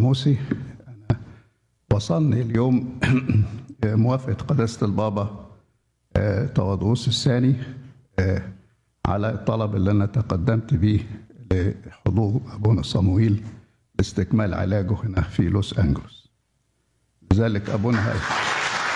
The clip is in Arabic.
الناموسي. أنا وصلني اليوم موافقة قداسة البابا تواضعوس الثاني على الطلب اللي أنا تقدمت به لحضور أبونا صموئيل لاستكمال علاجه هنا في لوس أنجلوس. لذلك أبونا